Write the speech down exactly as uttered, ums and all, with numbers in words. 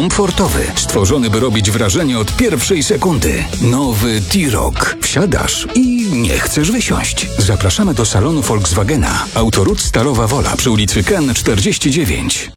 komfortowy, stworzony by robić wrażenie od pierwszej sekundy. Nowy T-Roc. Wsiadasz i nie chcesz wysiąść. Zapraszamy do salonu Volkswagena. Autoród Stalowa Wola przy ulicy Ken czterdzieści dziewięć.